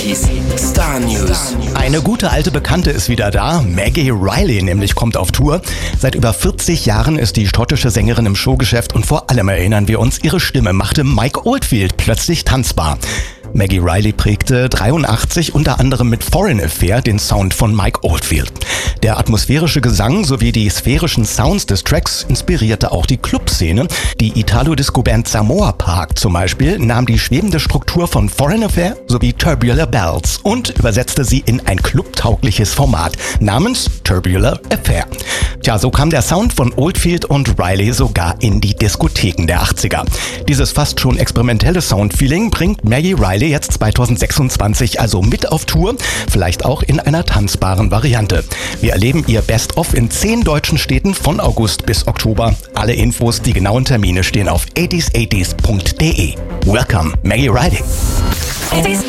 80s Star News. Eine gute alte Bekannte ist wieder da. Maggie Reilly nämlich kommt auf Tour. Seit über 40 Jahren ist die schottische Sängerin im Showgeschäft und vor allem erinnern wir uns, ihre Stimme machte Mike Oldfield plötzlich tanzbar. Maggie Reilly prägte 83 unter anderem mit Foreign Affair den Sound von Mike Oldfield. Der atmosphärische Gesang sowie die sphärischen Sounds des Tracks inspirierte auch die Clubszene. Die Italo-Disco-Band Samoa Park zum Beispiel nahm die schwebende Struktur von Foreign Affair sowie Tubular Bells und übersetzte sie in ein clubtaugliches Format namens Tubular Affair. Tja, so kam der Sound von Oldfield und Reilly sogar in die Diskotheken der 80er. Dieses fast schon experimentelle Soundfeeling bringt Maggie Reilly jetzt 2026 also mit auf Tour, vielleicht auch in einer tanzbaren Variante. Wir erleben ihr Best-of in 10 deutschen Städten von August bis Oktober. Alle Infos, die genauen Termine stehen auf 80s80s.de. Welcome, Maggie Reilly. 80s.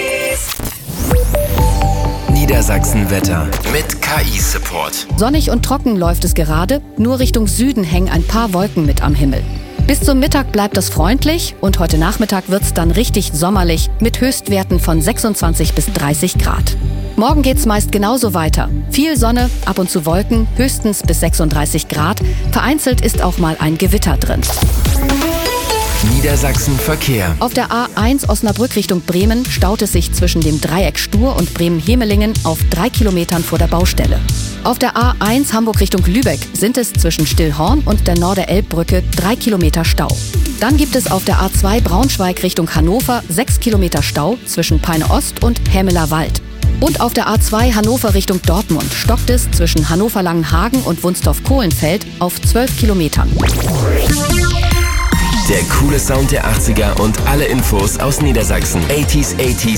Niedersachsen-Wetter mit KI-Support. Sonnig und trocken läuft es gerade, nur Richtung Süden hängen ein paar Wolken mit am Himmel. Bis zum Mittag bleibt es freundlich und heute Nachmittag wird's dann richtig sommerlich mit Höchstwerten von 26 bis 30 Grad. Morgen geht's meist genauso weiter. Viel Sonne, ab und zu Wolken, höchstens bis 36 Grad. Vereinzelt ist auch mal ein Gewitter drin. Niedersachsen-Verkehr. Auf der A1 Osnabrück Richtung Bremen staut es sich zwischen dem Dreieck Stur und Bremen-Hemelingen auf 3 Kilometern vor der Baustelle. Auf der A1 Hamburg Richtung Lübeck sind es zwischen Stillhorn und der Norder-Elb-Brücke 3 Kilometer Stau. Dann gibt es auf der A2 Braunschweig Richtung Hannover 6 Kilometer Stau zwischen Peine Ost und Hämeler Wald. Und auf der A2 Hannover Richtung Dortmund stockt es zwischen Hannover-Langenhagen und Wunstorf-Kohlenfeld auf 12 Kilometern. Der coole Sound der 80er und alle Infos aus Niedersachsen. 80s